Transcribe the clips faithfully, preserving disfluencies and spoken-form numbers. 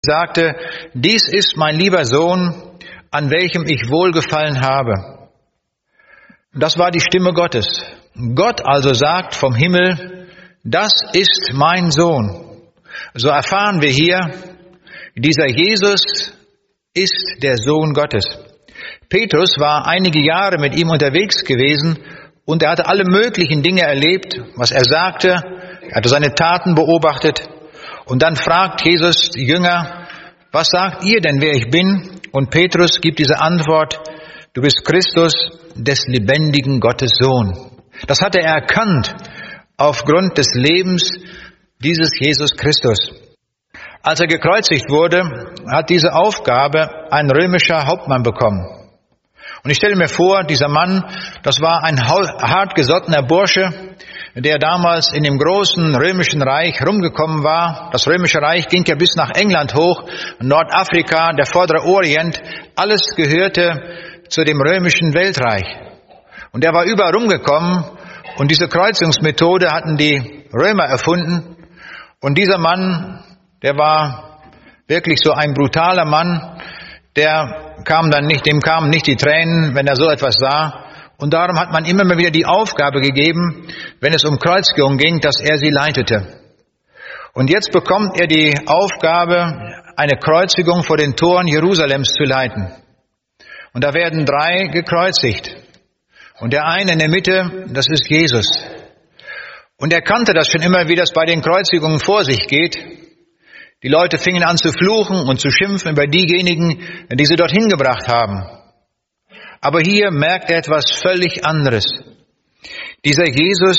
sagte, dies ist mein lieber Sohn, an welchem ich Wohlgefallen habe. Das war die Stimme Gottes. Gott also sagt vom Himmel, das ist mein Sohn. So erfahren wir hier, dieser Jesus ist der Sohn Gottes. Petrus war einige Jahre mit ihm unterwegs gewesen und er hatte alle möglichen Dinge erlebt, was er sagte, er hatte seine Taten beobachtet. Und dann fragt Jesus die Jünger, was sagt ihr denn, wer ich bin? Und Petrus gibt diese Antwort, du bist Christus, des lebendigen Gottes Sohn. Das hat er erkannt aufgrund des Lebens dieses Jesus Christus. Als er gekreuzigt wurde, hat diese Aufgabe ein römischer Hauptmann bekommen. Und ich stelle mir vor, dieser Mann, das war ein hartgesottener Bursche, der damals in dem großen römischen Reich rumgekommen war. Das römische Reich ging ja bis nach England hoch, Nordafrika, der vordere Orient, alles gehörte zu dem römischen Weltreich. Und er war überall rumgekommen und diese Kreuzungsmethode hatten die Römer erfunden. Und dieser Mann, der war wirklich so ein brutaler Mann, der kam dann nicht, dem kamen nicht die Tränen, wenn er so etwas sah. Und darum hat man immer mal wieder die Aufgabe gegeben, wenn es um Kreuzigung ging, dass er sie leitete. Und jetzt bekommt er die Aufgabe, eine Kreuzigung vor den Toren Jerusalems zu leiten. Und da werden drei gekreuzigt. Und der eine in der Mitte, das ist Jesus. Und er kannte das schon immer, wie das bei den Kreuzigungen vor sich geht. Die Leute fingen an zu fluchen und zu schimpfen über diejenigen, die sie dorthin gebracht haben. Aber hier merkt er etwas völlig anderes. Dieser Jesus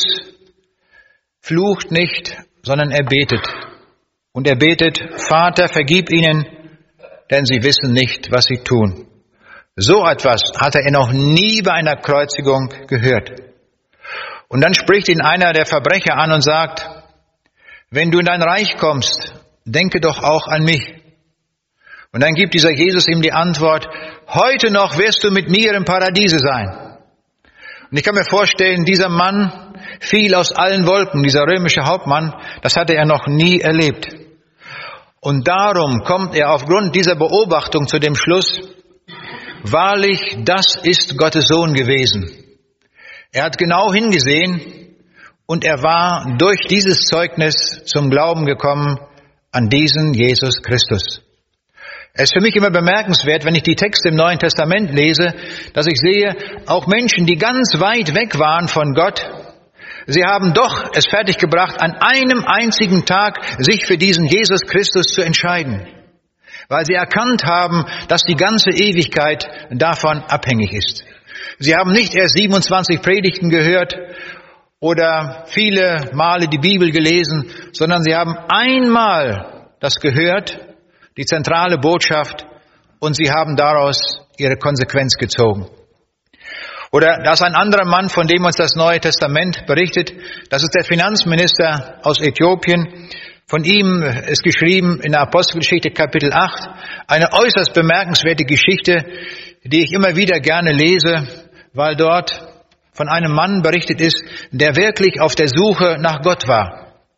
flucht nicht, sondern er betet. Und er betet, Vater, vergib ihnen, denn sie wissen nicht, was sie tun. So etwas hatte er noch nie bei einer Kreuzigung gehört. Und dann spricht ihn einer der Verbrecher an und sagt, wenn du in dein Reich kommst, denke doch auch an mich. Und dann gibt dieser Jesus ihm die Antwort, heute noch wirst du mit mir im Paradiese sein. Und ich kann mir vorstellen, dieser Mann fiel aus allen Wolken, dieser römische Hauptmann, das hatte er noch nie erlebt. Und darum kommt er aufgrund dieser Beobachtung zu dem Schluss, wahrlich, das ist Gottes Sohn gewesen. Er hat genau hingesehen und er war durch dieses Zeugnis zum Glauben gekommen an diesen Jesus Christus. Es ist für mich immer bemerkenswert, wenn ich die Texte im Neuen Testament lese, dass ich sehe, auch Menschen, die ganz weit weg waren von Gott, sie haben doch es fertiggebracht, an einem einzigen Tag sich für diesen Jesus Christus zu entscheiden, weil sie erkannt haben, dass die ganze Ewigkeit davon abhängig ist. Sie haben nicht erst siebenundzwanzig Predigten gehört oder viele Male die Bibel gelesen, sondern sie haben einmal das gehört, die zentrale Botschaft, und sie haben daraus ihre Konsequenz gezogen. Oder da ist ein anderer Mann, von dem uns das Neue Testament berichtet, das ist der Finanzminister aus Äthiopien. Von ihm ist geschrieben in der Apostelgeschichte Kapitel acht, eine äußerst bemerkenswerte Geschichte, die ich immer wieder gerne lese, weil dort von einem Mann berichtet ist, der wirklich auf der Suche nach Gott war.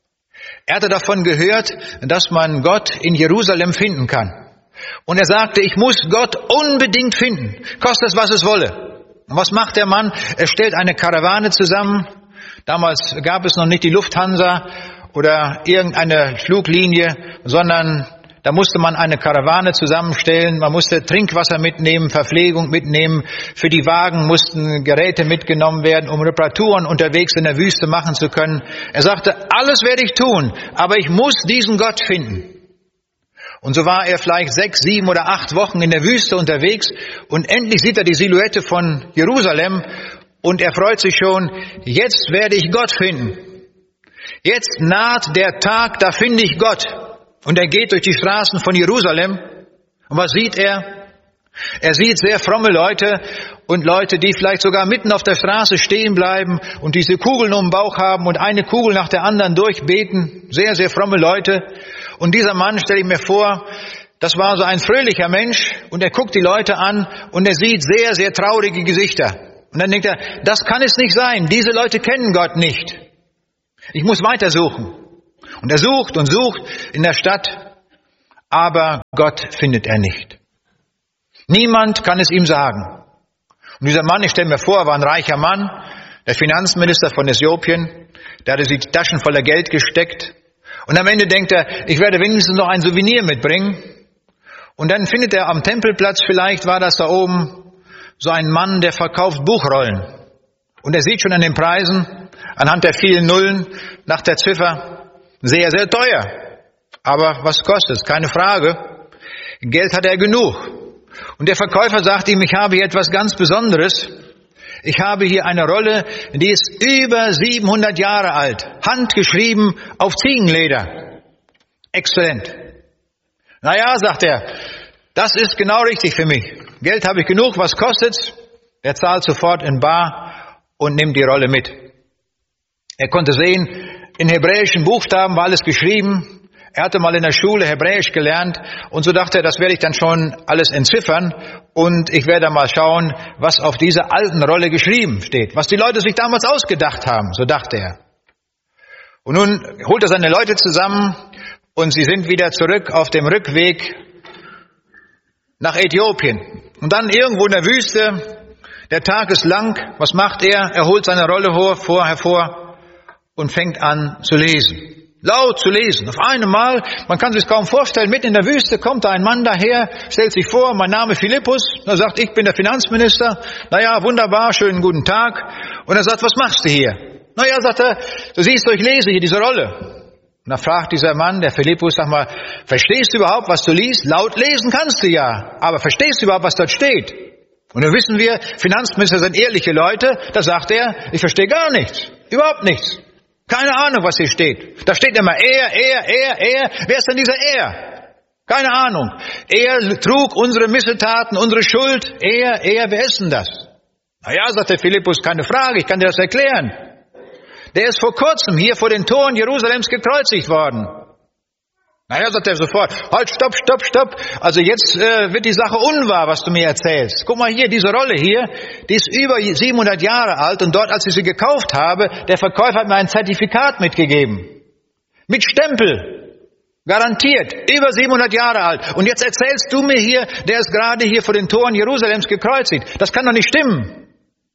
Er hatte davon gehört, dass man Gott in Jerusalem finden kann. Und er sagte, ich muss Gott unbedingt finden, koste es, was es wolle. Und was macht der Mann? Er stellt eine Karawane zusammen. Damals gab es noch nicht die Lufthansa oder irgendeine Fluglinie, sondern da musste man eine Karawane zusammenstellen, man musste Trinkwasser mitnehmen, Verpflegung mitnehmen, für die Wagen mussten Geräte mitgenommen werden, um Reparaturen unterwegs in der Wüste machen zu können. Er sagte, alles werde ich tun, aber ich muss diesen Gott finden. Und so war er vielleicht sechs, sieben oder acht Wochen in der Wüste unterwegs und endlich sieht er die Silhouette von Jerusalem und er freut sich schon, jetzt werde ich Gott finden. Jetzt naht der Tag, da finde ich Gott. Und er geht durch die Straßen von Jerusalem. Und was sieht er? Er sieht sehr fromme Leute und Leute, die vielleicht sogar mitten auf der Straße stehen bleiben und diese Kugeln um den Bauch haben und eine Kugel nach der anderen durchbeten. Sehr, sehr fromme Leute. Und dieser Mann, stelle ich mir vor, das war so ein fröhlicher Mensch und er guckt die Leute an und er sieht sehr, sehr traurige Gesichter. Und dann denkt er, das kann es nicht sein. Diese Leute kennen Gott nicht. Ich muss weitersuchen. Und er sucht und sucht in der Stadt. aber Gott findet er nicht. Niemand kann es ihm sagen. Und dieser Mann, ich stelle mir vor, war ein reicher Mann, der Finanzminister von Äthiopien, der hatte sich die Taschen voller Geld gesteckt. Und am Ende denkt er, ich werde wenigstens noch ein Souvenir mitbringen. Und dann findet er am Tempelplatz, vielleicht war das da oben, so ein Mann, der verkauft Buchrollen. Und er sieht schon an den Preisen, anhand der vielen Nullen, nach der Ziffer, sehr, sehr teuer. Aber was kostet es? Keine Frage. Geld hat er genug. Und der Verkäufer sagt ihm, ich habe hier etwas ganz Besonderes. Ich habe hier eine Rolle, die ist über siebenhundert Jahre alt, handgeschrieben auf Ziegenleder. Exzellent. Naja, sagt er, das ist genau richtig für mich. Geld habe ich genug, was kostet's? Er zahlt sofort in bar und nimmt die Rolle mit. Er konnte sehen, in hebräischen Buchstaben war alles geschrieben. Er hatte mal in der Schule Hebräisch gelernt und so dachte er, das werde ich dann schon alles entziffern und ich werde mal schauen, was auf dieser alten Rolle geschrieben steht, was die Leute sich damals ausgedacht haben, so dachte er. Und nun holt er seine Leute zusammen und sie sind wieder zurück auf dem Rückweg nach Äthiopien. Und dann irgendwo in der Wüste, der Tag ist lang, was macht er? Er holt seine Rolle vor, hervor und fängt an zu lesen. Laut zu lesen. Auf einmal, man kann sich kaum vorstellen, mitten in der Wüste kommt da ein Mann daher, stellt sich vor, mein Name Philippus. Er sagt, ich bin der Finanzminister. Naja, wunderbar, schönen guten Tag. Und er sagt, was machst du hier? Naja, sagt er, du siehst, ich lese hier diese Rolle. Und da fragt dieser Mann, der Philippus, sag mal, verstehst du überhaupt, was du liest? Laut lesen kannst du ja, aber verstehst du überhaupt, was dort steht? Und dann wissen wir, Finanzminister sind ehrliche Leute. Da sagt er, ich verstehe gar nichts, überhaupt nichts. Keine Ahnung, was hier steht. Da steht immer er, er, er, er. Wer ist denn dieser er? Keine Ahnung. Er trug unsere Missetaten, unsere Schuld. Er, er, wer ist denn das? Na ja, sagt der Philippus, keine Frage, ich kann dir das erklären. Der ist vor kurzem hier vor den Toren Jerusalems gekreuzigt worden. Na ja, sagt er sofort, halt, stopp, stopp, stopp. Also jetzt äh, wird die Sache unwahr, was du mir erzählst. Guck mal hier, diese Rolle hier, die ist über siebenhundert Jahre alt und dort, als ich sie gekauft habe, der Verkäufer hat mir ein Zertifikat mitgegeben. Mit Stempel. Garantiert. Über siebenhundert Jahre alt. Und jetzt erzählst du mir hier, der ist gerade hier vor den Toren Jerusalems gekreuzigt. Das kann doch nicht stimmen.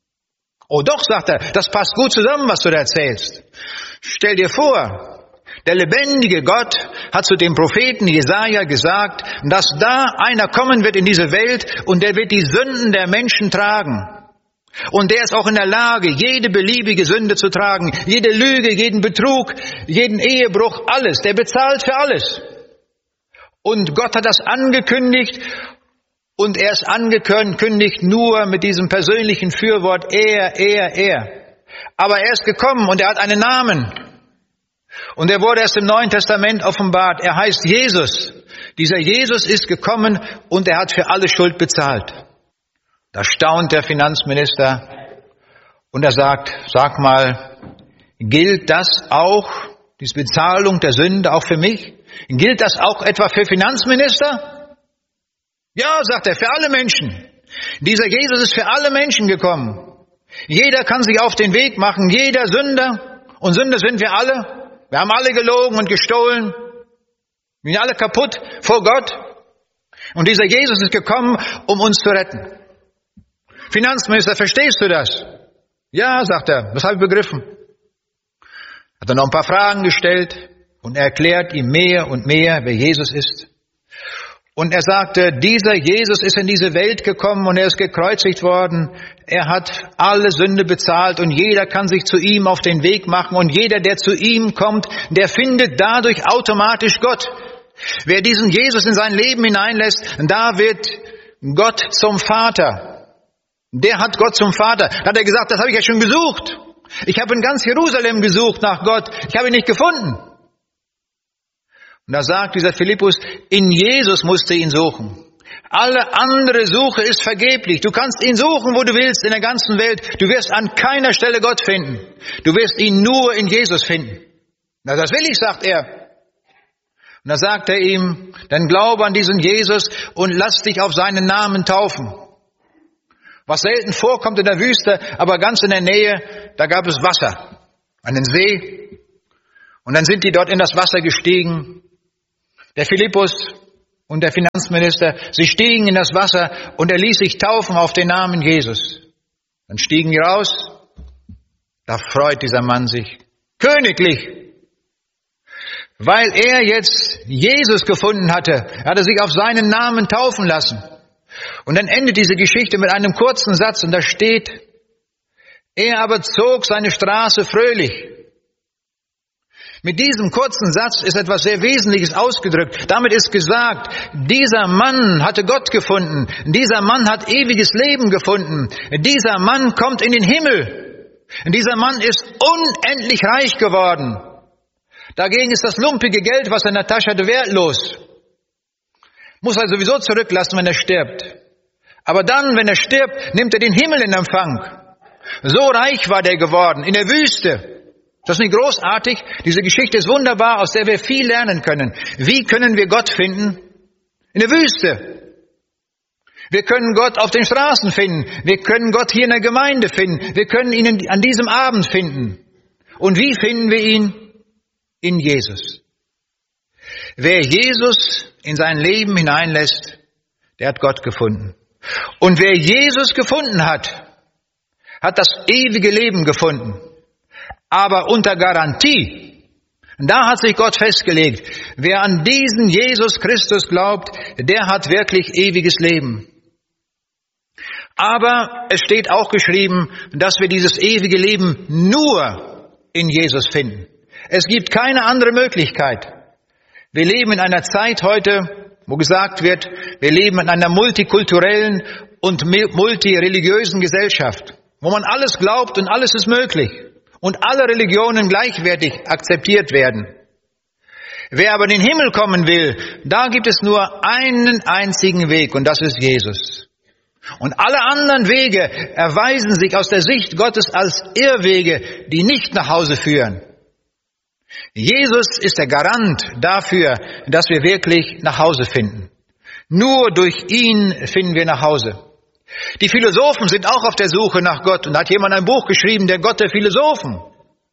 Oh doch, sagt er, das passt gut zusammen, was du da erzählst. Stell dir vor, der lebendige Gott hat zu dem Propheten Jesaja gesagt, dass da einer kommen wird in diese Welt und der wird die Sünden der Menschen tragen. Und der ist auch in der Lage, jede beliebige Sünde zu tragen, jede Lüge, jeden Betrug, jeden Ehebruch, alles. Der bezahlt für alles. Und Gott hat das angekündigt und er ist angekündigt nur mit diesem persönlichen Fürwort er, er, er. Aber er ist gekommen und er hat einen Namen. Und er wurde erst im Neuen Testament offenbart. Er heißt Jesus. Dieser Jesus ist gekommen und er hat für alle Schuld bezahlt. Da staunt der Finanzminister und er sagt, sag mal, gilt das auch, diese Bezahlung der Sünde auch für mich? Gilt das auch etwa für Finanzminister? Ja, sagt er, für alle Menschen. Dieser Jesus ist für alle Menschen gekommen. Jeder kann sich auf den Weg machen, jeder Sünder. Und Sünder sind wir alle. Wir haben alle gelogen und gestohlen. Wir sind alle kaputt vor Gott. Und dieser Jesus ist gekommen, um uns zu retten. Finanzminister, verstehst du das? Ja, sagt er, das habe ich begriffen. Hat er noch ein paar Fragen gestellt und er erklärt ihm mehr und mehr, wer Jesus ist. Und er sagte, dieser Jesus ist in diese Welt gekommen und er ist gekreuzigt worden. Er hat alle Sünde bezahlt und jeder kann sich zu ihm auf den Weg machen. Und jeder, der zu ihm kommt, der findet dadurch automatisch Gott. Wer diesen Jesus in sein Leben hineinlässt, da wird Gott zum Vater. Der hat Gott zum Vater. Da hat er gesagt, das habe ich ja schon gesucht. Ich habe in ganz Jerusalem gesucht nach Gott. Ich habe ihn nicht gefunden. Und da sagt dieser Philippus, in Jesus musst du ihn suchen. Alle andere Suche ist vergeblich. Du kannst ihn suchen, wo du willst, in der ganzen Welt. Du wirst an keiner Stelle Gott finden. Du wirst ihn nur in Jesus finden. Na, das will ich, sagt er. Und da sagt er ihm, dann glaube an diesen Jesus und lass dich auf seinen Namen taufen. Was selten vorkommt in der Wüste, aber ganz in der Nähe, da gab es Wasser, einen See. Und dann sind die dort in das Wasser gestiegen. Der Philippus und der Finanzminister, sie stiegen in das Wasser und er ließ sich taufen auf den Namen Jesus. Dann stiegen die raus, da freut dieser Mann sich königlich, weil er jetzt Jesus gefunden hatte. Er hatte sich auf seinen Namen taufen lassen. Und dann endet diese Geschichte mit einem kurzen Satz und da steht, er aber zog seine Straße fröhlich. Mit diesem kurzen Satz ist etwas sehr Wesentliches ausgedrückt. Damit ist gesagt, dieser Mann hatte Gott gefunden. Dieser Mann hat ewiges Leben gefunden. Dieser Mann kommt in den Himmel. Dieser Mann ist unendlich reich geworden. Dagegen ist das lumpige Geld, was er in der Tasche hatte, wertlos. Muss er sowieso zurücklassen, wenn er stirbt. Aber dann, wenn er stirbt, nimmt er den Himmel in Empfang. So reich war der geworden, in der Wüste. Das ist nicht großartig. Diese Geschichte ist wunderbar, aus der wir viel lernen können. Wie können wir Gott finden? In der Wüste. Wir können Gott auf den Straßen finden. Wir können Gott hier in der Gemeinde finden. Wir können ihn an diesem Abend finden. Und wie finden wir ihn? In Jesus. Wer Jesus in sein Leben hineinlässt, der hat Gott gefunden. Und wer Jesus gefunden hat, hat das ewige Leben gefunden. Aber unter Garantie. Da hat sich Gott festgelegt. Wer an diesen Jesus Christus glaubt, der hat wirklich ewiges Leben. Aber es steht auch geschrieben, dass wir dieses ewige Leben nur in Jesus finden. Es gibt keine andere Möglichkeit. Wir leben in einer Zeit heute, wo gesagt wird, wir leben in einer multikulturellen und multireligiösen Gesellschaft, wo man alles glaubt und alles ist möglich. Und alle Religionen gleichwertig akzeptiert werden. Wer aber in den Himmel kommen will, da gibt es nur einen einzigen Weg und das ist Jesus. Und alle anderen Wege erweisen sich aus der Sicht Gottes als Irrwege, die nicht nach Hause führen. Jesus ist der Garant dafür, dass wir wirklich nach Hause finden. Nur durch ihn finden wir nach Hause. Die Philosophen sind auch auf der Suche nach Gott. Und da hat jemand ein Buch geschrieben, der Gott der Philosophen. Und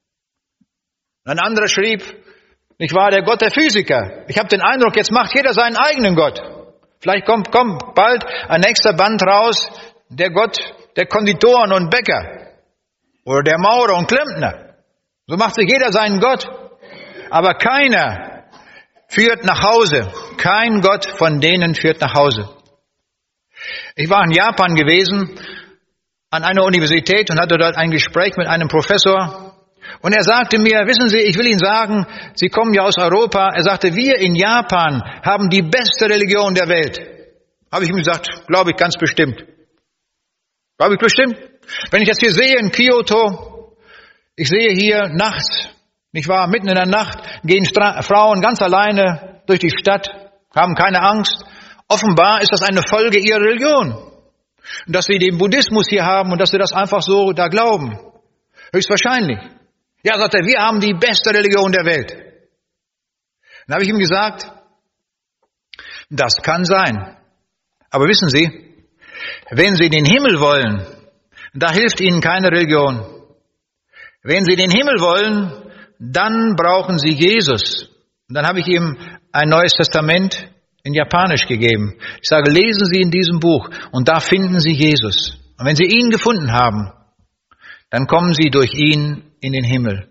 ein anderer schrieb, nicht wahr, der Gott der Physiker. Ich habe den Eindruck, jetzt macht jeder seinen eigenen Gott. Vielleicht kommt, kommt bald ein nächster Band raus, der Gott der Konditoren und Bäcker. Oder der Maurer und Klempner. So macht sich jeder seinen Gott. Aber keiner führt nach Hause. Kein Gott von denen führt nach Hause. Ich war in Japan gewesen, an einer Universität und hatte dort ein Gespräch mit einem Professor. Und er sagte mir, wissen Sie, ich will Ihnen sagen, Sie kommen ja aus Europa. Er sagte, wir in Japan haben die beste Religion der Welt. Habe ich ihm gesagt, glaube ich ganz bestimmt. Glaube ich bestimmt. Wenn ich das hier sehe in Kyoto, ich sehe hier nachts, nicht wahr, mitten in der Nacht gehen Stra- Frauen ganz alleine durch die Stadt, haben keine Angst. Offenbar ist das eine Folge ihrer Religion. Und dass sie den Buddhismus hier haben und dass sie das einfach so da glauben. Höchstwahrscheinlich. Ja, sagt er, wir haben die beste Religion der Welt. Dann habe ich ihm gesagt, das kann sein. Aber wissen Sie, wenn Sie den Himmel wollen, da hilft Ihnen keine Religion. Wenn Sie den Himmel wollen, dann brauchen Sie Jesus. Und dann habe ich ihm ein Neues Testament in Japanisch gegeben. Ich sage, lesen Sie in diesem Buch und da finden Sie Jesus. Und wenn Sie ihn gefunden haben, dann kommen Sie durch ihn in den Himmel.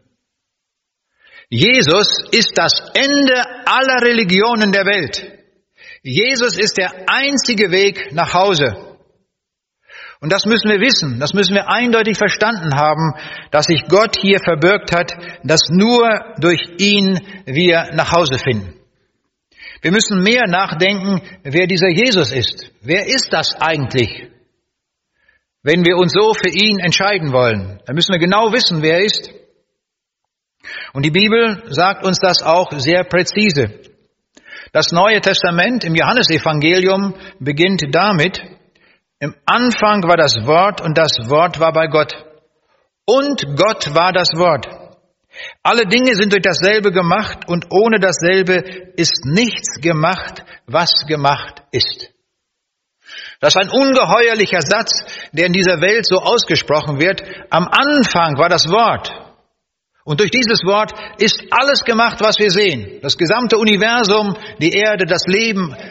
Jesus ist das Ende aller Religionen der Welt. Jesus ist der einzige Weg nach Hause. Und das müssen wir wissen, das müssen wir eindeutig verstanden haben, dass sich Gott hier verbirgt hat, dass nur durch ihn wir nach Hause finden. Wir müssen mehr nachdenken, wer dieser Jesus ist. Wer ist das eigentlich? Wenn wir uns so für ihn entscheiden wollen, dann müssen wir genau wissen, wer er ist. Und die Bibel sagt uns das auch sehr präzise. Das Neue Testament im Johannesevangelium beginnt damit, im Anfang war das Wort und das Wort war bei Gott. Und Gott war das Wort. Alle Dinge sind durch dasselbe gemacht und ohne dasselbe ist nichts gemacht, was gemacht ist. Das ist ein ungeheuerlicher Satz, der in dieser Welt so ausgesprochen wird. Am Anfang war das Wort. Und durch dieses Wort ist alles gemacht, was wir sehen. Das gesamte Universum, die Erde, das Leben,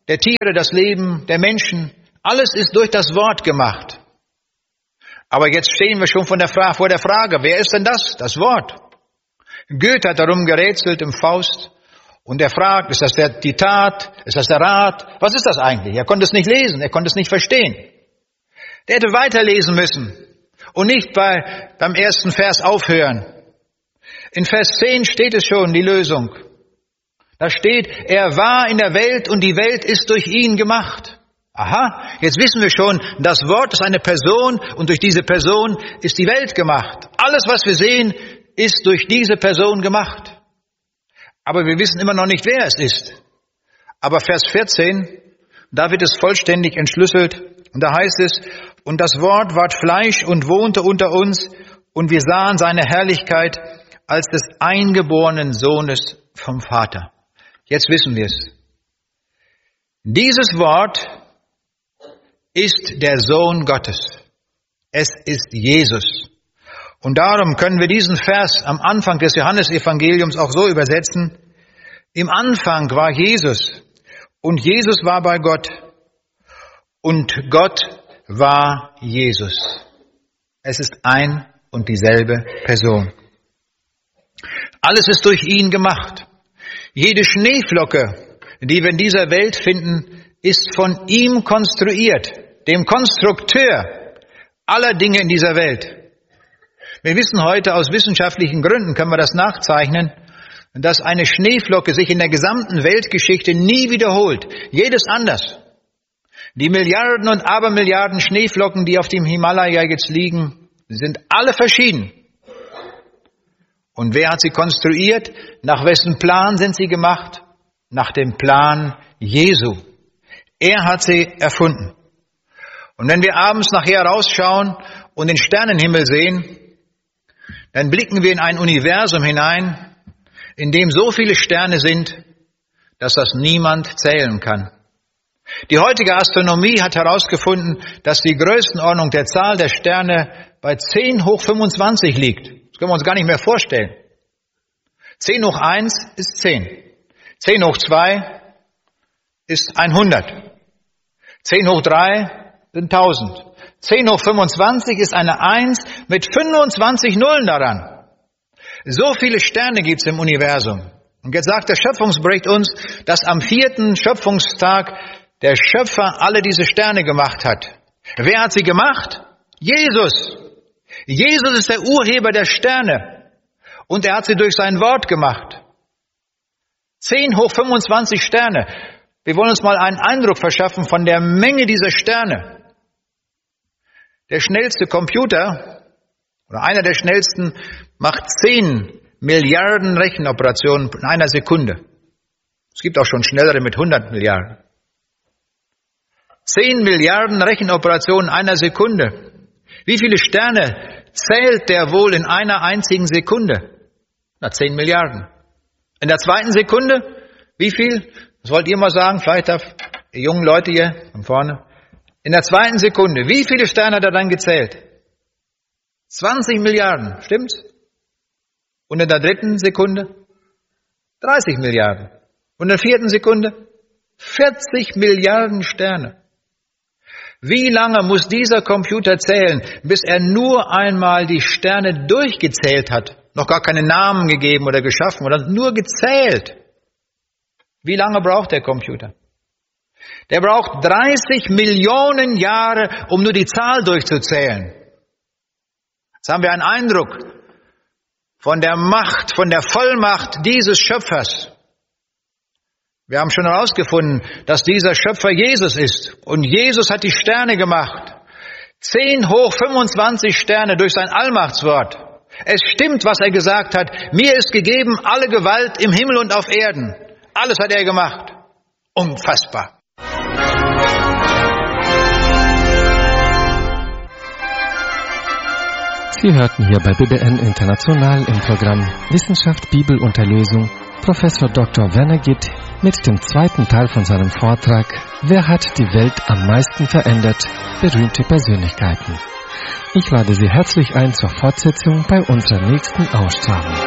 der Tiere, das Leben der Menschen, alles ist durch das Wort gemacht. Aber jetzt stehen wir schon von der Frage, vor der Frage, wer ist denn das? Das Wort. Goethe hat darum gerätselt im Faust und er fragt, ist das der, die Tat, ist das der Rat? Was ist das eigentlich? Er konnte es nicht lesen, er konnte es nicht verstehen. Der hätte weiterlesen müssen und nicht bei, beim ersten Vers aufhören. In Vers zehn steht es schon, die Lösung. Da steht, er war in der Welt und die Welt ist durch ihn gemacht. Aha, jetzt wissen wir schon, das Wort ist eine Person und durch diese Person ist die Welt gemacht. Alles, was wir sehen, ist durch diese Person gemacht. Aber wir wissen immer noch nicht, wer es ist. Aber Vers vierzehn, da wird es vollständig entschlüsselt. Und da heißt es, und das Wort ward Fleisch und wohnte unter uns, und wir sahen seine Herrlichkeit als des eingeborenen Sohnes vom Vater. Jetzt wissen wir es. Dieses Wort ist der Sohn Gottes. Es ist Jesus. Und darum können wir diesen Vers am Anfang des Johannesevangeliums auch so übersetzen. Im Anfang war Jesus und Jesus war bei Gott und Gott war Jesus. Es ist ein und dieselbe Person. Alles ist durch ihn gemacht. Jede Schneeflocke, die wir in dieser Welt finden, ist von ihm konstruiert, dem Konstrukteur aller Dinge in dieser Welt. Wir wissen heute, aus wissenschaftlichen Gründen können wir das nachzeichnen, dass eine Schneeflocke sich in der gesamten Weltgeschichte nie wiederholt. Jedes anders. Die Milliarden und Abermilliarden Schneeflocken, die auf dem Himalaya jetzt liegen, sind alle verschieden. Und wer hat sie konstruiert? Nach wessen Plan sind sie gemacht? Nach dem Plan Jesu. Er hat sie erfunden. Und wenn wir abends nachher rausschauen und den Sternenhimmel sehen, dann blicken wir in ein Universum hinein, in dem so viele Sterne sind, dass das niemand zählen kann. Die heutige Astronomie hat herausgefunden, dass die Größenordnung der Zahl der Sterne bei zehn hoch fünfundzwanzig liegt. Das können wir uns gar nicht mehr vorstellen. zehn hoch eins ist zehn. zehn hoch zwei ist hundert. zehn hoch drei sind tausend. zehn hoch fünfundzwanzig ist eine eins mit fünfundzwanzig Nullen daran. So viele Sterne gibt es im Universum. Und jetzt sagt der Schöpfungsbericht uns, dass am vierten Schöpfungstag der Schöpfer alle diese Sterne gemacht hat. Wer hat sie gemacht? Jesus. Jesus ist der Urheber der Sterne. Und er hat sie durch sein Wort gemacht. zehn hoch fünfundzwanzig Sterne. Wir wollen uns mal einen Eindruck verschaffen von der Menge dieser Sterne. Der schnellste Computer, oder einer der schnellsten, macht zehn Milliarden Rechenoperationen in einer Sekunde. Es gibt auch schon schnellere mit hundert Milliarden. zehn Milliarden Rechenoperationen in einer Sekunde. Wie viele Sterne zählt der wohl in einer einzigen Sekunde? Na, zehn Milliarden. In der zweiten Sekunde, wie viel? Das wollt ihr mal sagen, vielleicht auf die jungen Leute hier von vorne. In der zweiten Sekunde, wie viele Sterne hat er dann gezählt? zwanzig Milliarden, stimmt's? Und in der dritten Sekunde? dreißig Milliarden. Und in der vierten Sekunde? vierzig Milliarden Sterne. Wie lange muss dieser Computer zählen, bis er nur einmal die Sterne durchgezählt hat? Noch gar keine Namen gegeben oder geschaffen, oder nur gezählt. Wie lange braucht der Computer? Der braucht dreißig Millionen Jahre, um nur die Zahl durchzuzählen. Jetzt haben wir einen Eindruck von der Macht, von der Vollmacht dieses Schöpfers. Wir haben schon herausgefunden, dass dieser Schöpfer Jesus ist. Und Jesus hat die Sterne gemacht. zehn hoch fünfundzwanzig Sterne durch sein Allmachtswort. Es stimmt, was er gesagt hat. Mir ist gegeben alle Gewalt im Himmel und auf Erden. Alles hat er gemacht. Unfassbar. Sie hörten hier bei B B N International im Programm Wissenschaft, Bibel und Erlösung Professor Doktor Werner Gitt mit dem zweiten Teil von seinem Vortrag Wer hat die Welt am meisten verändert? Berühmte Persönlichkeiten. Ich lade Sie herzlich ein zur Fortsetzung bei unserer nächsten Ausstrahlung.